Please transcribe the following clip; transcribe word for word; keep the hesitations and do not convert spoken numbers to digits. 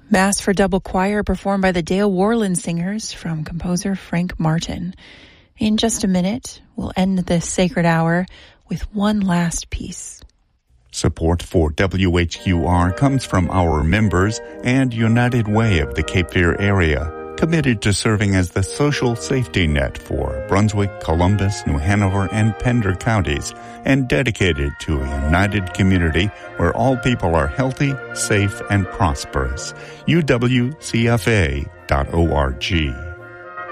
Mass for Double Choir performed by the Dale Worland Singers from composer Frank Martin. In just a minute, we'll end this sacred hour with one last piece. Support for W H Q R comes from our members and United Way of the Cape Fear area, committed to serving as the social safety net for Brunswick, Columbus, New Hanover, and Pender counties, and dedicated to a united community where all people are healthy, safe, and prosperous. U W C F A dot org.